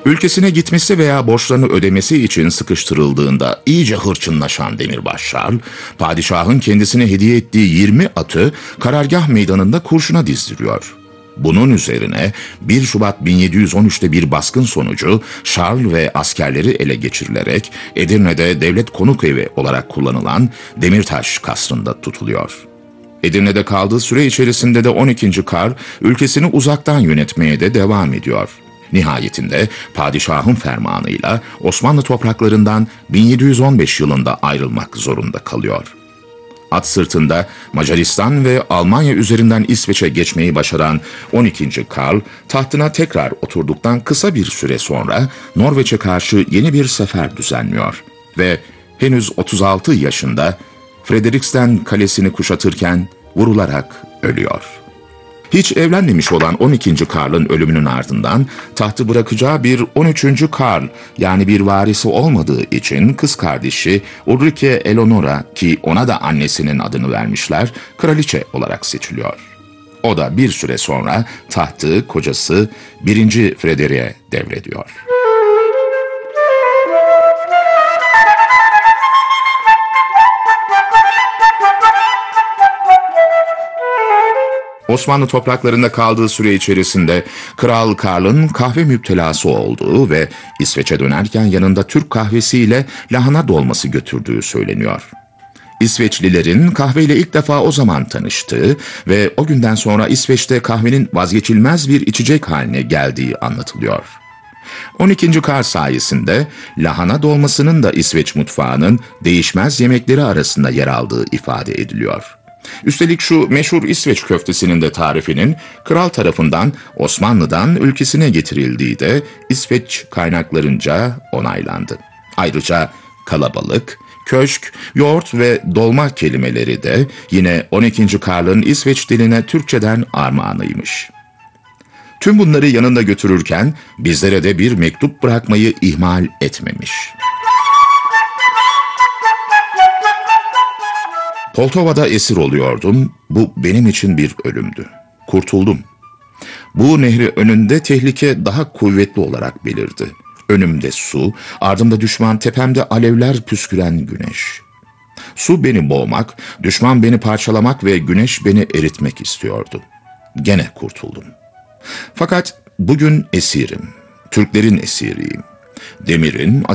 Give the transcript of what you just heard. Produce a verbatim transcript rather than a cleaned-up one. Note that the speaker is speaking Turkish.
Ülkesine gitmesi veya borçlarını ödemesi için sıkıştırıldığında iyice hırçınlaşan Demirbaş Şarl, padişahın kendisine hediye ettiği yirmi atı karargah meydanında kurşuna dizdiriyor. Bunun üzerine bir Şubat bin yedi yüz on üç'te bir baskın sonucu Şarl ve askerleri ele geçirilerek Edirne'de devlet konuk evi olarak kullanılan Demirtaş Kasrı'nda tutuluyor. Edirne'de kaldığı süre içerisinde de on ikinci Karl ülkesini uzaktan yönetmeye de devam ediyor. Nihayetinde padişahın fermanıyla Osmanlı topraklarından bin yedi yüz on beş yılında ayrılmak zorunda kalıyor. At sırtında Macaristan ve Almanya üzerinden İsveç'e geçmeyi başaran on ikinci Karl, tahtına tekrar oturduktan kısa bir süre sonra Norveç'e karşı yeni bir sefer düzenliyor ve henüz otuz altı yaşında Frederikssten Kalesi'ni kuşatırken vurularak ölüyor. Hiç evlenmemiş olan on ikinci Karl'ın ölümünün ardından tahtı bırakacağı bir on üçüncü Karl, yani bir varisi olmadığı için kız kardeşi Ulrike Eleonora, ki ona da annesinin adını vermişler, kraliçe olarak seçiliyor. O da bir süre sonra tahtı kocası birinci Frederick'e devrediyor. Osmanlı topraklarında kaldığı süre içerisinde Kral Karl'ın kahve müptelası olduğu ve İsveç'e dönerken yanında Türk kahvesiyle lahana dolması götürdüğü söyleniyor. İsveçlilerin kahveyle ilk defa o zaman tanıştığı ve o günden sonra İsveç'te kahvenin vazgeçilmez bir içecek haline geldiği anlatılıyor. on ikinci Karl sayesinde lahana dolmasının da İsveç mutfağının değişmez yemekleri arasında yer aldığı ifade ediliyor. Üstelik şu meşhur İsveç köftesinin de tarifinin kral tarafından Osmanlı'dan ülkesine getirildiği de İsveç kaynaklarınca onaylandı. Ayrıca kalabalık, köşk, yoğurt ve dolma kelimeleri de yine on ikinci Karl'ın İsveç diline Türkçeden armağanıymış. Tüm bunları yanında götürürken bizlere de bir mektup bırakmayı ihmal etmemiş. Poltova'da esir oluyordum. Bu benim için bir ölümdü. Kurtuldum. Bu nehri önünde tehlike daha kuvvetli olarak belirdi. Önümde su, ardımda düşman, tepemde alevler püsküren güneş. Su beni boğmak, düşman beni parçalamak ve güneş beni eritmek istiyordu. Gene kurtuldum. Fakat bugün esirim. Türklerin esiriyim. Demirin,